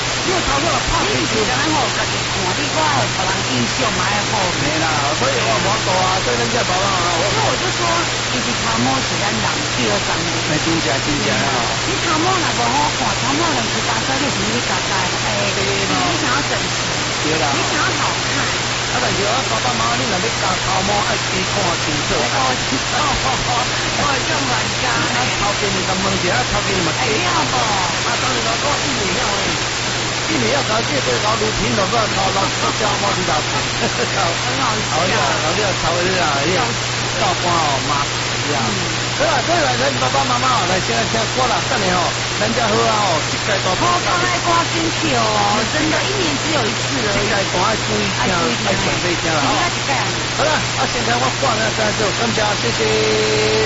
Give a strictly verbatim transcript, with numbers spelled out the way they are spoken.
你有头脑拍你是咱吼家己看，你我互别人印象嘛爱好。 没啦，所以我冇多啊，所以人家爸爸啊，我所以我就说，其实头毛是咱人第二张脸。 那真正真正啊！ 你头毛若无好看，头毛两只大腮，你是你家家哎，你想要整形， 对啦， 你想要好看。 啊，但是我爸爸妈妈你若要夹头毛，爱先看清楚。 我我用软夹， 啊，头给你咁问题啊，头给你嘛。 哎要不？ 啊，当然啦，我一年要诶，一年要搞这个搞乳品了，不然搞老搞胶毛去搞。 很好笑。 好呀，好呀，头的啊，要照光哦，麻死啊。对啦，对啦，咱爸爸妈妈哦，来现在听歌啦，等下哦，咱家好啊哦，这个都。 好，刚才歌真秀哦，真的，一年只有一次而已。 这个歌爱注意听，爱准备听啦。 好了， 好了，啊，现在我挂了，咱就更加谢谢。